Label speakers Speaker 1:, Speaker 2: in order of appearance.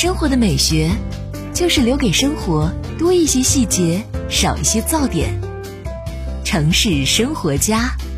Speaker 1: 生活的美学，就是留给生活多一些细节，少一些噪点。城市生活家。